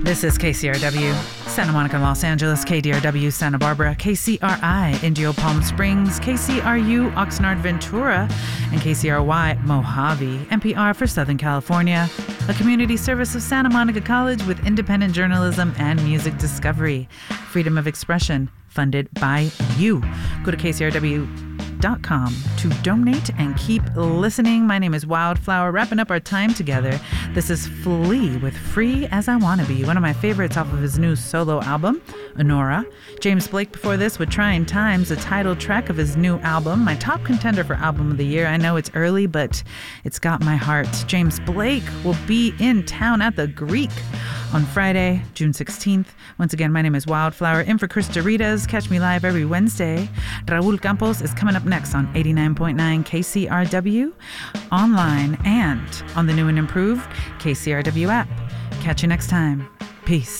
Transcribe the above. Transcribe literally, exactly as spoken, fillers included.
This is K C R W, Santa Monica, Los Angeles, K D R W, Santa Barbara, K C R I, Indio Palm Springs, K C R U, Oxnard, Ventura, and K C R Y, Mojave, N P R for Southern California, a community service of Santa Monica College with independent journalism and music discovery. Freedom of expression, funded by you. Go to K C R W dot com to donate and keep listening. My name is Wildflower, wrapping up our time together. This is Flea with Free As I Wanna Be, one of my favorites off of his new solo album, Honora. James Blake before this with Trying Times, the title track of his new album, my top contender for album of the year. I know it's early, but it's got my heart. James Blake will be in town at the Greek on Friday, June sixteenth. Once again, my name is Wildflower, in for Chris Doritas. Catch me live every Wednesday. Raul Campos is coming up next on eighty-nine point nine K C R W, online and on the new and improved K C R W app. Catch you next time. Peace.